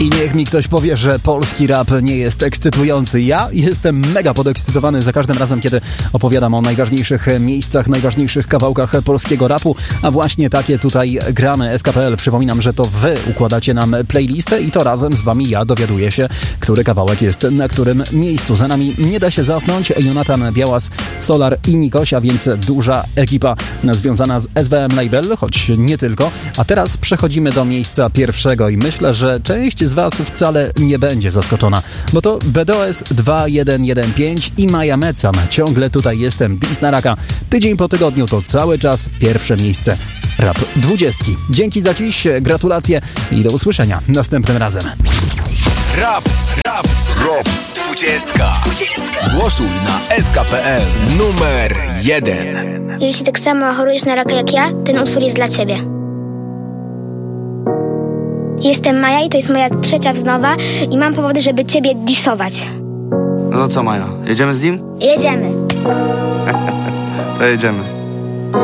I niech mi ktoś powie, że polski rap nie jest ekscytujący. Ja jestem mega podekscytowany za każdym razem, kiedy opowiadam o najważniejszych miejscach, najważniejszych kawałkach polskiego rapu, a właśnie takie tutaj gramy. SKPL, przypominam, że to wy układacie nam playlistę i to razem z wami ja dowiaduję się, który kawałek jest na którym miejscu. Za nami nie da się zasnąć. Jonatan Białas, Solar i Nikosia, więc duża ekipa związana z SBM Label, choć nie tylko. A teraz przechodzimy do miejsca pierwszego i myślę, że część z was wcale nie będzie zaskoczona, bo to BDOS 2115 i Maja Mecan. Ciągle tutaj jestem, Dis na raka. Tydzień po tygodniu to cały czas pierwsze miejsce Rap 20. Dzięki za dziś, gratulacje i do usłyszenia następnym razem. Rap 20. Głosuj na SKPL numer 1. Jeśli tak samo chorujesz na raka jak ja, ten utwór jest dla ciebie. Jestem Maja i to jest moja trzecia wznowa i mam powody, żeby ciebie disować. No to co, Maja? Jedziemy z nim? Jedziemy. To jedziemy.